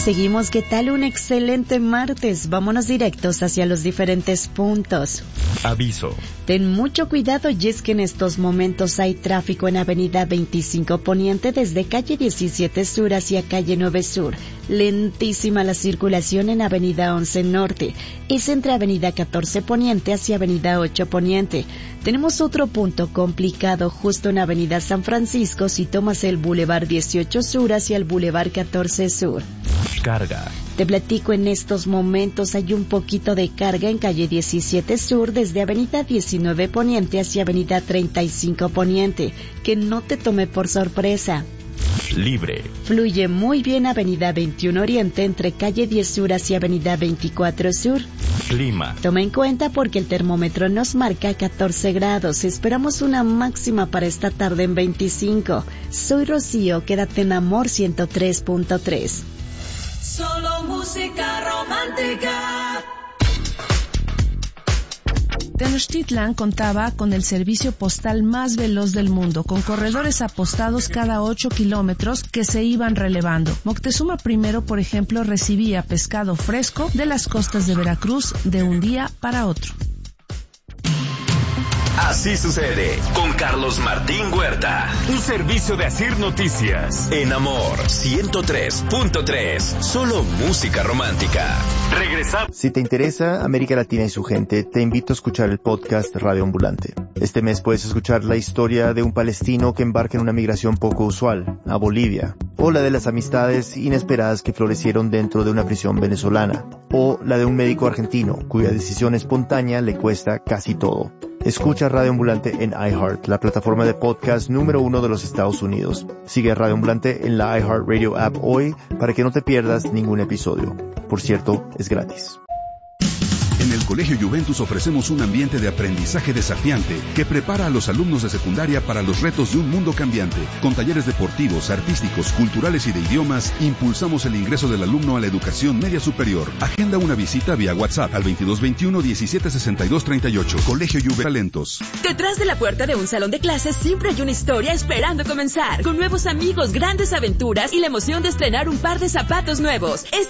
Seguimos, ¿qué tal? Un excelente martes. Vámonos directos hacia los diferentes puntos. Aviso. Ten mucho cuidado y es que en estos momentos hay tráfico en Avenida 25 Poniente desde calle 17 Sur hacia calle 9 Sur. Lentísima la circulación en Avenida 11 Norte. Es entre Avenida 14 Poniente hacia Avenida 8 Poniente. Tenemos otro punto complicado justo en Avenida San Francisco si tomas el Boulevard 18 Sur hacia el Boulevard 14 Sur. Carga. Te platico, en estos momentos hay un poquito de carga en calle 17 Sur desde Avenida 19 Poniente hacia Avenida 35 Poniente. Que no te tome por sorpresa. Libre. Fluye muy bien Avenida 21 Oriente entre calle 10 Sur hacia Avenida 24 Sur. Clima. Toma en cuenta porque el termómetro nos marca 14 grados. Esperamos una máxima para esta tarde en 25. Soy Rocío, quédate en Amor 103.3. Solo música romántica. Tenochtitlan contaba con el servicio postal más veloz del mundo, con corredores apostados cada 8 kilómetros que se iban relevando. Moctezuma I, por ejemplo, recibía pescado fresco de las costas de Veracruz de un día para otro. Así sucede con Carlos Martín Huerta. Un servicio de Asir Noticias. En Amor 103.3. Solo música romántica. Regresamos. Si te interesa América Latina y su gente, te invito a escuchar el podcast Radio Ambulante. Este mes puedes escuchar la historia de un palestino que embarca en una migración poco usual, a Bolivia. O la de las amistades inesperadas que florecieron dentro de una prisión venezolana. O la de un médico argentino, cuya decisión espontánea le cuesta casi todo. Escucha Radio Ambulante en iHeart, la plataforma de podcast número 1 de los Estados Unidos. Sigue Radio Ambulante en la iHeartRadio app hoy para que no te pierdas ningún episodio. Por cierto, es gratis. En el Colegio Juventus ofrecemos un ambiente de aprendizaje desafiante que prepara a los alumnos de secundaria para los retos de un mundo cambiante. Con talleres deportivos, artísticos, culturales y de idiomas, impulsamos el ingreso del alumno a la educación media superior. Agenda una visita vía WhatsApp al 2221-176238. Colegio Juventus Talentos. Detrás de la puerta de un salón de clases siempre hay una historia esperando comenzar. Con nuevos amigos, grandes aventuras y la emoción de estrenar un par de zapatos nuevos. Este